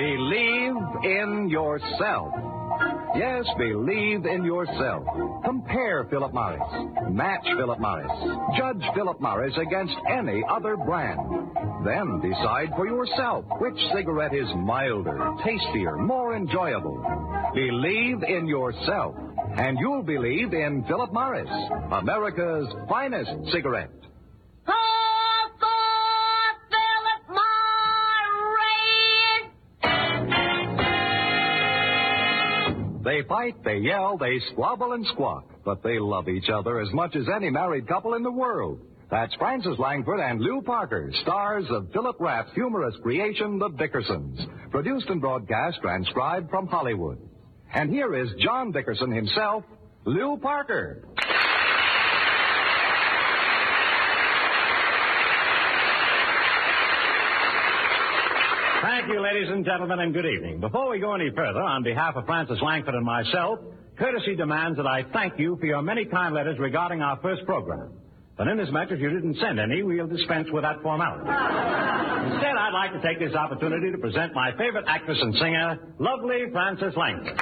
Believe in yourself. Yes, believe in yourself. Compare Philip Morris. Match Philip Morris. Judge Philip Morris against any other brand. Then decide for yourself which cigarette is milder, tastier, more enjoyable. Believe in yourself, and you'll believe in Philip Morris, America's finest cigarette. They fight, they yell, they squabble and squawk, but they love each other as much as any married couple in the world. That's Frances Langford and Lew Parker, stars of Philip Rapp's humorous creation, The Dickersons, produced and broadcast transcribed from Hollywood. And here is John Dickerson himself, Lew Parker. Thank you, ladies and gentlemen, and good evening. Before we go any further, on behalf of Frances Langford and myself, courtesy demands that I thank you for your many kind letters regarding our first program. But inasmuch as you didn't send any, we'll dispense with that formality. Instead, I'd like to take this opportunity to present my favorite actress and singer, lovely Frances Langford.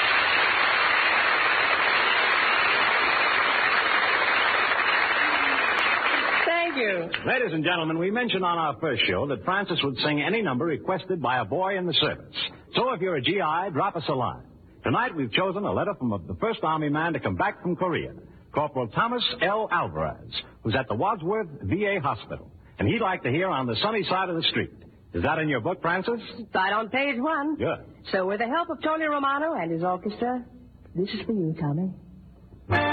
Ladies and gentlemen, we mentioned on our first show that Frances would sing any number requested by a boy in the service. So if you're a GI, drop us a line. Tonight we've chosen a letter from the first Army man to come back from Korea, Corporal Thomas L. Alvarez, who's at the Wadsworth VA Hospital. And he'd like to hear On the Sunny Side of the Street. Is that in your book, Frances? Right on page 1. Good. So with the help of Tony Romano and his orchestra, this is for you, Tommy.